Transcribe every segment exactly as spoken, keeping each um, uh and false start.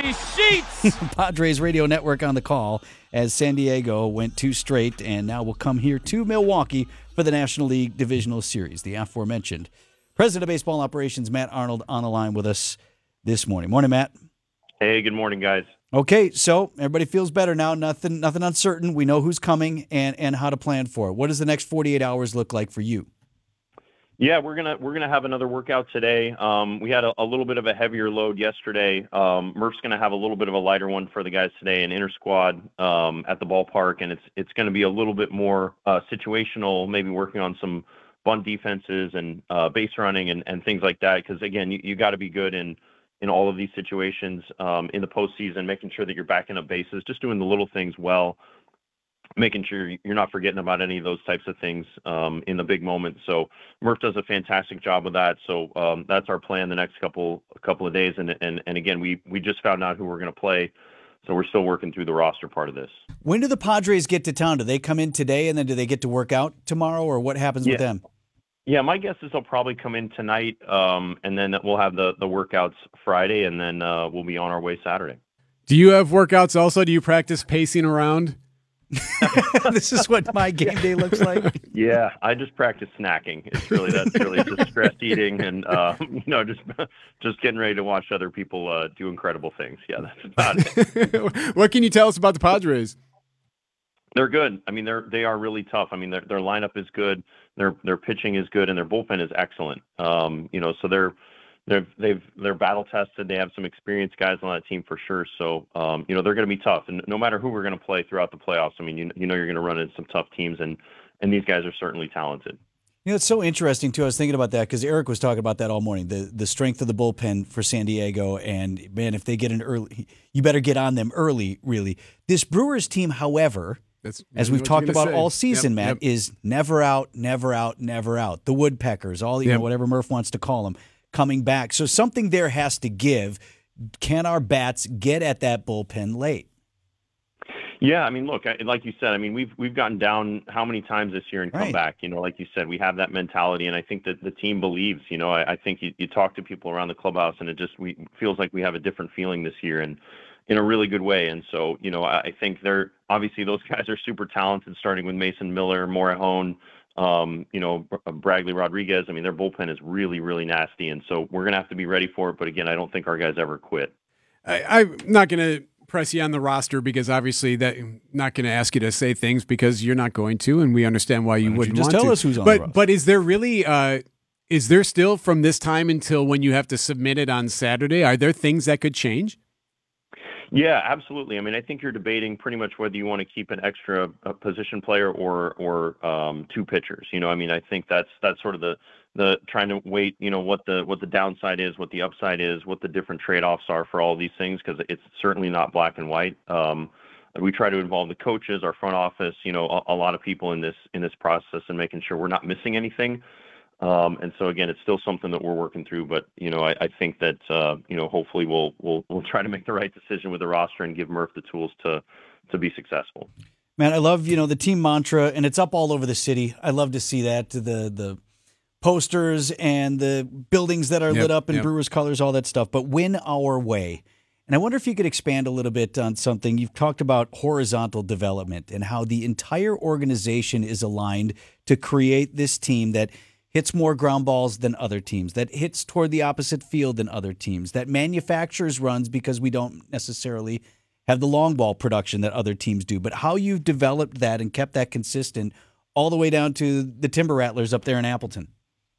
dirty sheets. Padres Radio Network on the call as San Diego went two straight and now will come here to Milwaukee for the National League Divisional Series. The aforementioned President of Baseball Operations, Matt Arnold, on the line with us this morning. Morning, Matt. Hey, good morning, guys. Okay, so everybody feels better now. Nothing nothing uncertain. We know who's coming and, and how to plan for it. What does the next forty-eight hours look like for you? Yeah, we're gonna we're gonna have another workout today. Um, we had a, a little bit of a heavier load yesterday. Um, Murph's gonna have a little bit of a lighter one for the guys today, an inter squad um, at the ballpark, and it's it's gonna be a little bit more uh, situational, maybe working on some bunt defenses and uh, base running and, and things like that. Because again, you, you got to be good in in all of these situations um, in the postseason, making sure that you're backing up bases, just doing the little things well, making sure you're not forgetting about any of those types of things um, in the big moments. So Murph does a fantastic job of that. So um, that's our plan the next couple couple of days. And and and again, we we just found out who we're going to play, so we're still working through the roster part of this. When do the Padres get to town? Do they come in today and then do they get to work out tomorrow, or what happens yeah. with them? Yeah, my guess is they'll probably come in tonight, um, and then we'll have the, the workouts Friday, and then uh, we'll be on our way Saturday. Do you have workouts also? Do you practice pacing around? This is what my game day looks like. Yeah, I just practice snacking. It's really that's really just stress eating and uh, you know just just getting ready to watch other people uh, do incredible things. Yeah, that's about it. What can you tell us about the Padres? They're good. I mean, they're they are really tough. I mean, their their lineup is good. Their their pitching is good, and their bullpen is excellent. Um, you know, so they're they're they've they're battle tested. They have some experienced guys on that team for sure. So um, you know, they're going to be tough. And no matter who we're going to play throughout the playoffs, I mean, you you know, you're going to run into some tough teams, and and these guys are certainly talented. You know, it's so interesting too. I was thinking about that because Eric was talking about that all morning. The the strength of the bullpen for San Diego, and man, if they get an early, you better get on them early. Really, this Brewers team, however. That's, as we've talked about say. all season, yep, Matt, yep. is never out, never out, never out. The woodpeckers, all you yep. know, whatever Murph wants to call them, coming back. So something there has to give. Can our bats get at that bullpen late? Yeah, I mean, look, I, like you said, I mean, we've we've gotten down how many times this year and come right. back. You know, like you said, we have that mentality, and I think that the team believes. You know, I, I think you, you talk to people around the clubhouse, and it just we feels like we have a different feeling this year, and in a really good way. And so, you know, I, I think they're obviously those guys are super talented, starting with Mason Miller, Morahone, um, you know, Bradley Rodriguez. I mean, their bullpen is really, really nasty, and so we're gonna have to be ready for it. But again, I don't think our guys ever quit. I, I'm not gonna press you on the roster because obviously that I'm not going to ask you to say things because you're not going to, and we understand why you why wouldn't you just want tell to. us who's on but the roster. but is there really uh, is there still from this time until when you have to submit it on Saturday? Are there things that could change? Yeah, absolutely. I mean, I think you're debating pretty much whether you want to keep an extra uh, position player or or um, two pitchers. You know, I mean, I think that's that's sort of the the trying to wait. You know, what the what the downside is, what the upside is, what the different trade-offs are for all these things, because it's certainly not black and white. Um, we try to involve the coaches, our front office, you know, a, a lot of people in this in this process, and making sure we're not missing anything. Um, and so again, it's still something that we're working through, but you know, I, I think that uh, you know, hopefully we'll we'll we'll try to make the right decision with the roster and give Murph the tools to to be successful. Man, I love, you know, the team mantra, and it's up all over the city. I love to see that, the the posters and the buildings that are Yep, lit up in yep. Brewers colors, all that stuff. But win our way. And I wonder if you could expand a little bit on something. You've talked about horizontal development and how the entire organization is aligned to create this team that hits more ground balls than other teams, that hits toward the opposite field than other teams, that manufactures runs because we don't necessarily have the long ball production that other teams do. But how you've developed that and kept that consistent all the way down to the Timber Rattlers up there in Appleton.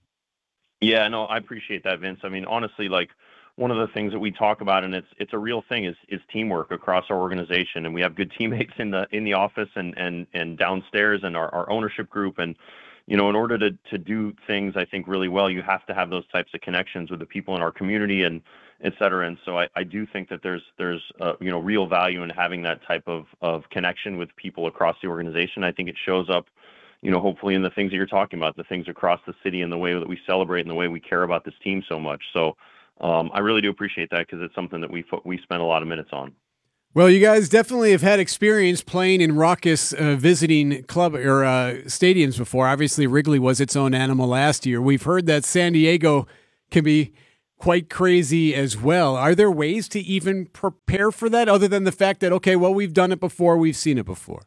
Yeah, no, I appreciate that, Vince. I mean, honestly, like one of the things that we talk about, and it's it's a real thing, is is teamwork across our organization, and we have good teammates in the in the office and and and downstairs, and our, our ownership group, and you know, in order to to do things, I think really well, you have to have those types of connections with the people in our community and et cetera. And so I, I do think that there's there's uh, you know, real value in having that type of of connection with people across the organization. I think it shows up, you know, hopefully in the things that you're talking about, the things across the city and the way that we celebrate and the way we care about this team so much. So um, I really do appreciate that because it's something that we we spend a lot of minutes on. Well, you guys definitely have had experience playing in raucous uh, visiting club or uh, stadiums before. Obviously, Wrigley was its own animal last year. We've heard that San Diego can be quite crazy as well. Are there ways to even prepare for that other than the fact that, okay, well, we've done it before, we've seen it before?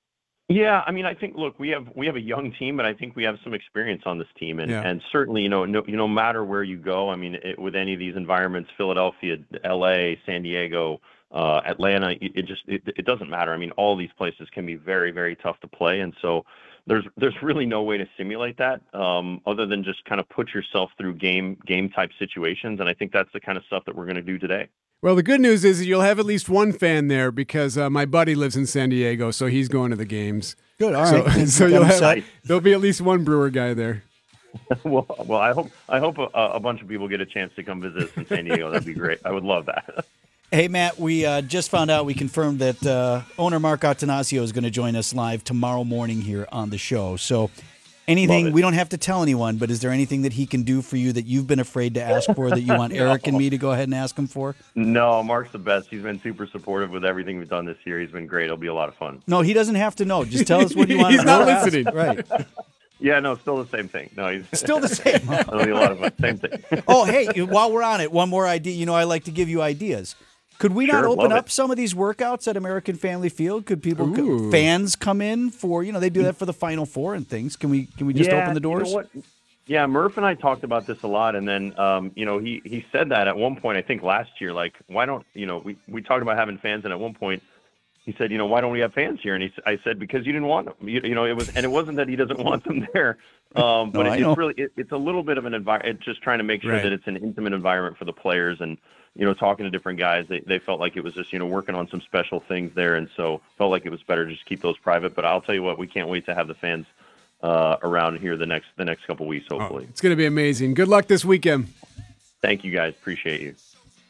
Yeah, I mean, I think look, we have we have a young team, but I think we have some experience on this team, and, Yeah. and certainly, you know, no, you know, no matter where you go, I mean, it, with any of these environments, Philadelphia, L A, San Diego, uh, Atlanta, it, it just it, it doesn't matter. I mean, all these places can be very very tough to play, and so there's there's really no way to simulate that um, other than just kind of put yourself through game game type situations, and I think that's the kind of stuff that we're going to do today. Well, the good news is that you'll have at least one fan there because uh, my buddy lives in San Diego, so he's going to the games. Good. All So, right. so you'll have, there'll be at least one Brewer guy there. well, well, I hope I hope a, a bunch of people get a chance to come visit us in San Diego. That'd be great. I would love that. Hey, Matt, we uh, just found out, we confirmed that uh, owner Mark Attanasio is going to join us live tomorrow morning here on the show. So anything, we don't have to tell anyone, but is there anything that he can do for you that you've been afraid to ask for that you want no. Eric and me to go ahead and ask him for? No, Mark's the best. He's been super supportive with everything we've done this year. He's been great. It'll be a lot of fun. No, he doesn't have to know. Just tell us what you want He's to not know. listening. Right. Yeah, no, still the same thing. No, he's Still the same. It'll be a lot of fun. Same thing. Oh, hey, while we're on it, one more idea. You know, I like to give you ideas. Could we not Sure, open love up it. some of these workouts at American Family Field? Could people, Ooh. fans come in for, you know, they do that for the Final Four and things. Can we Can we just yeah, open the doors? You know what? Yeah, Murph and I talked about this a lot, and then um, you know he he said that at one point, I think last year, like, why don't you know we we talked about having fans, and at one point he said, you know, why don't we have fans here? And he, I said, because you didn't want them. You, you know, it was, and it wasn't that he doesn't want them there, um, but No, it, I know. it's really it, it's a little bit of an environment. It's just trying to make sure Right. that it's an intimate environment for the players, and you know, talking to different guys, they they felt like it was just you know working on some special things there, and so felt like it was better to just keep those private. But I'll tell you what, we can't wait to have the fans uh, around here the next the next couple weeks, hopefully. Oh, it's going to be amazing. Good luck this weekend. Thank you, guys. Appreciate you.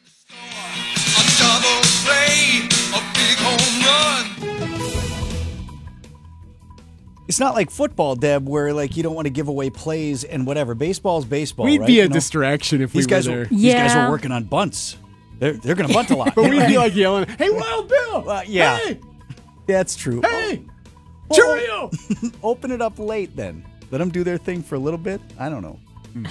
A double play, a big home run. It's not like football, Deb, where like you don't want to give away plays and whatever. Baseball's baseball. We'd right? be a You know? distraction if These we guys were were there. these guys Yeah. were working on bunts. They're they're going to bunt a lot. But we'd be like yelling, "Hey, Wild Bill! Uh, yeah. Hey, That's true. hey, Oh, Cheerio!" open it up late then. Let them do their thing for a little bit. I don't know.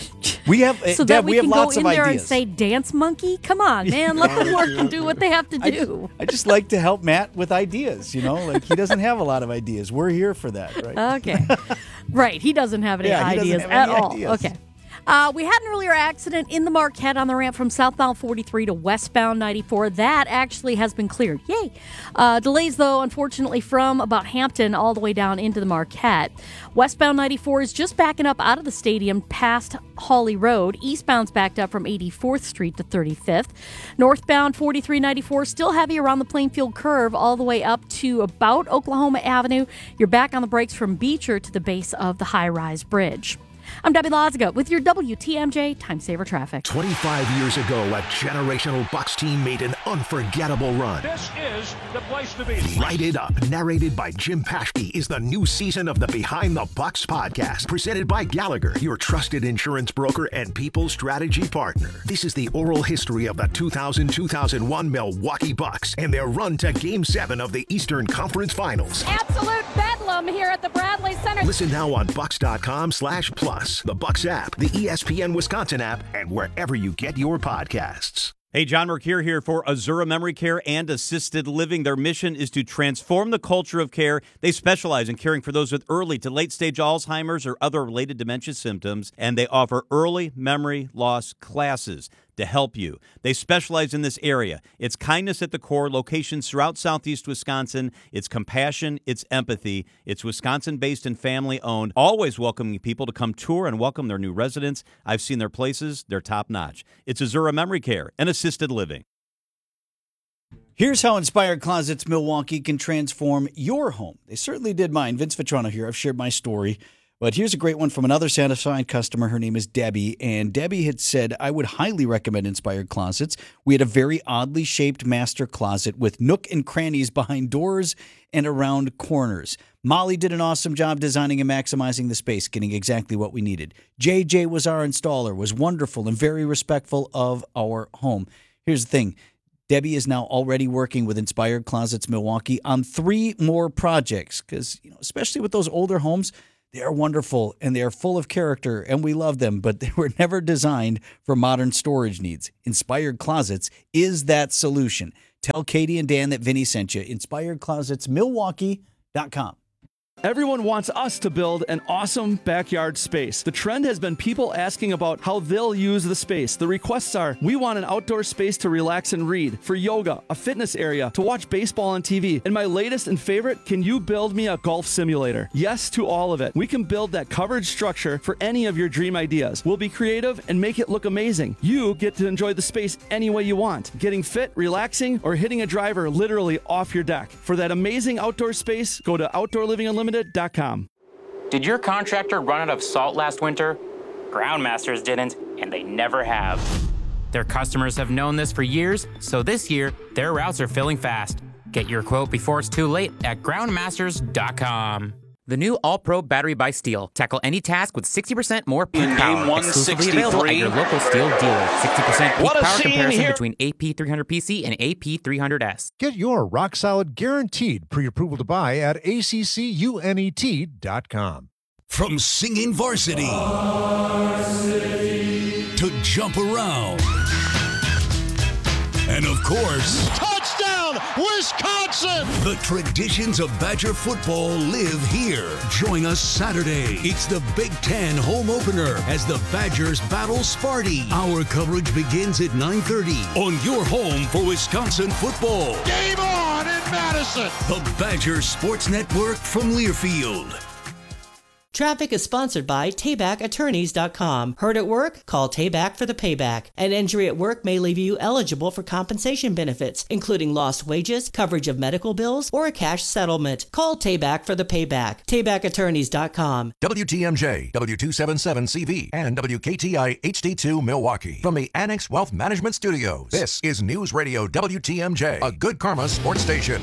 We have So uh, that Deb, we, we have can go lots in of there ideas. and say dance monkey? Come on, man. Let them work and do what they have to I, do. I just like to help Matt with ideas, you know? Like he doesn't have a lot of ideas. We're here for that, right? Okay. Right. He doesn't have any Yeah, he doesn't ideas have at any all. ideas. Okay. Uh, we had an earlier accident in the Marquette on the ramp from southbound forty-three to westbound ninety-four. That actually has been cleared. Yay. Uh, delays, though, unfortunately, from about Hampton all the way down into the Marquette. Westbound ninety-four is just backing up out of the stadium past Hawley Road. Eastbound's backed up from eighty-fourth Street to thirty-fifth. Northbound forty-three ninety-four still heavy around the Plainfield curve all the way up to about Oklahoma Avenue. You're back on the brakes from Beecher to the base of the high-rise bridge. I'm Debbie Loziga with your W T M J Time Saver Traffic. twenty-five years ago, a generational Bucks team made an unforgettable run. This is the place to be. Light It Up, narrated by Jim Paschke, is the new season of the Behind the Bucks podcast, presented by Gallagher, your trusted insurance broker and people strategy partner. This is the oral history of the two thousand two thousand one Milwaukee Bucks and their run to Game seven of the Eastern Conference Finals. Absolute bedlam here at the Bradley Center. Listen now on Bucks.com slash plus, the Bucks app, the E S P N Wisconsin app, and wherever you get your podcasts. Hey, John Mercure here for Azura Memory Care and Assisted Living. Their mission is to transform the culture of care. They specialize in caring for those with early to late-stage Alzheimer's or other related dementia symptoms, and they offer early memory loss classes to help you. They specialize in this area. It's kindness at the core, locations throughout southeast Wisconsin. It's compassion, it's empathy. It's Wisconsin-based and family-owned, always welcoming people to come tour and welcome their new residents. I've seen their places. They're top-notch. It's Azura Memory Care and Assisted Living. Here's how Inspired Closets Milwaukee can transform your home. They certainly did mine. Vince Vitrano here. I've shared my story. But here's a great one from another satisfied customer. Her name is Debbie. And Debbie had said, I would highly recommend Inspired Closets. We had a very oddly shaped master closet with nook and crannies behind doors and around corners. Molly did an awesome job designing and maximizing the space, getting exactly what we needed. J J was our installer, was wonderful and very respectful of our home. Here's the thing. Debbie is now already working with Inspired Closets Milwaukee on three more projects because, you know, especially with those older homes, They are wonderful and they are full of character and we love them, but they were never designed for modern storage needs. Inspired Closets is that solution. Tell Katie and Dan that Vinny sent you. Inspired Closets Milwaukee dot com. Everyone wants us to build an awesome backyard space. The trend has been people asking about how they'll use the space. The requests are, we want an outdoor space to relax and read, for yoga, a fitness area, to watch baseball on T V. And my latest and favorite, can you build me a golf simulator? Yes to all of it. We can build that coverage structure for any of your dream ideas. We'll be creative and make it look amazing. You get to enjoy the space any way you want, getting fit, relaxing, or hitting a driver literally off your deck. For that amazing outdoor space, go to Outdoor Living Unlimited dot com. Did your contractor run out of salt last winter? Groundmasters didn't, and they never have. Their customers have known this for years, so this year, their routes are filling fast. Get your quote before it's too late at groundmasters dot com. The new All-Pro battery by Steel. Tackle any task with sixty percent more peak In power. game Exclusively available at your local Steel dealer. sixty percent peak What a power scene comparison here. between A P three hundred P C and A P three hundred S. Get your rock-solid guaranteed pre-approval to buy at A C C U N E T dot com. From singing varsity, varsity to jump around, and of course, Touchdown, Wisconsin! the traditions of Badger football live here. Join us Saturday. It's the Big Ten home opener as the Badgers battle Sparty. Our coverage begins at nine thirty on your home for Wisconsin football. Game on in Madison! The Badger Sports Network from Learfield. Traffic is sponsored by Tayback Attorneys dot com. Hurt at work? Call Tayback for the payback. An injury at work may leave you eligible for compensation benefits, including lost wages, coverage of medical bills, or a cash settlement. Call Tayback for the payback. Tayback Attorneys dot com. W T M J, W two seventy-seven C V, and W K T I H D two Milwaukee. From the Annex Wealth Management Studios, this is News Radio W T M J, a Good Karma sports station.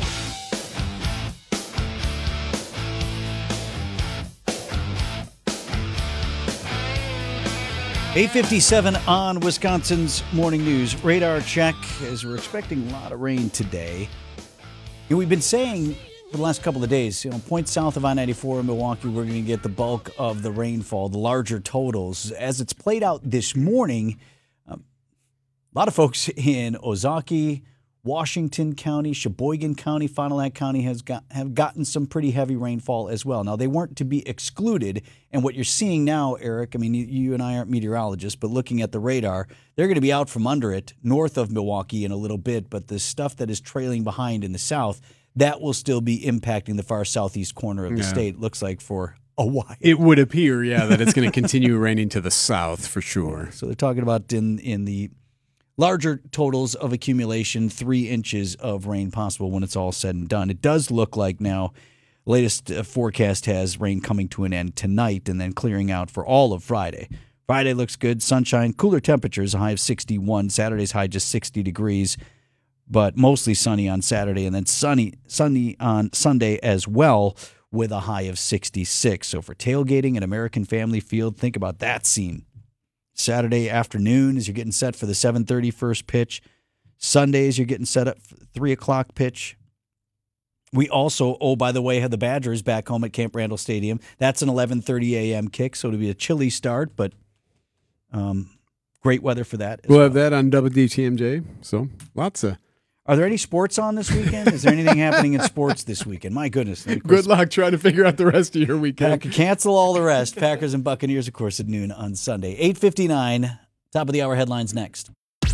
eight fifty-seven on Wisconsin's Morning News. Radar check, as we're expecting a lot of rain today. You know, we've been saying for the last couple of days, you know, points south of I ninety-four in Milwaukee, we're going to get the bulk of the rainfall, the larger totals. As it's played out this morning, um, a lot of folks in Ozaukee, Washington County, Sheboygan County, Fond du Lac County has got, have gotten some pretty heavy rainfall as well. Now, they weren't to be excluded, and what you're seeing now, Eric, I mean, you, you and I aren't meteorologists, but looking at the radar, they're going to be out from under it north of Milwaukee in a little bit, but the stuff that is trailing behind in the south, that will still be impacting the far southeast corner of the Yeah. state, looks like, for a while. It would appear, yeah, that it's going to continue raining to the south for sure. So they're talking about in in the larger totals of accumulation, three inches of rain possible when it's all said and done. It does look like now, latest uh, forecast has rain coming to an end tonight and then clearing out for all of Friday. Friday looks good, sunshine, cooler temperatures, a high of sixty-one. Saturday's high just sixty degrees, but mostly sunny on Saturday and then sunny, sunny on Sunday as well with a high of sixty-six. So for tailgating at American Family Field, think about that scene. Saturday afternoon as you're getting set for the seven thirty first pitch. Sundays you're getting set up for the three o'clock pitch. We also, oh, by the way, have the Badgers back home at Camp Randall Stadium. That's an eleven thirty a.m. kick, so it'll be a chilly start, but um, great weather for that. We'll well. have that on W T M J, so lots of... Are there any sports on this weekend? Is there anything happening in sports this weekend? My goodness. Good luck trying to figure out the rest of your weekend. Pack, cancel all the rest. Packers and Buccaneers, of course, at noon on Sunday. eight fifty-nine, top of the hour headlines next.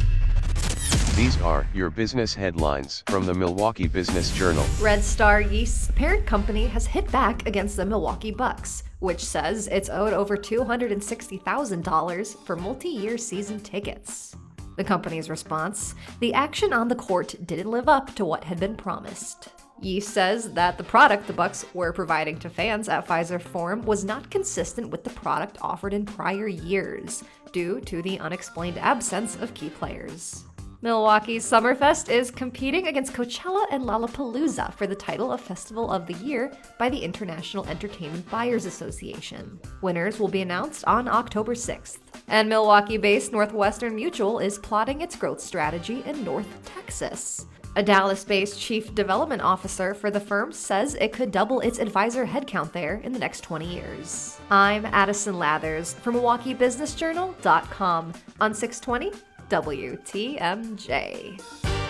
These are your business headlines from the Milwaukee Business Journal. Red Star Yeast's parent company has hit back against the Milwaukee Bucks, which says it's owed over two hundred sixty thousand dollars for multi-year season tickets. The company's response: the action on the court didn't live up to what had been promised. Yeast says that the product the Bucks were providing to fans at Pfizer Forum was not consistent with the product offered in prior years, due to the unexplained absence of key players. Milwaukee's Summerfest is competing against Coachella and Lollapalooza for the title of Festival of the Year by the International Entertainment Buyers Association. Winners will be announced on October sixth. And Milwaukee-based Northwestern Mutual is plotting its growth strategy in North Texas. A Dallas-based chief development officer for the firm says it could double its advisor headcount there in the next twenty years. I'm Addison Lathers for Milwaukee Business Journal dot com on six twenty W T M J.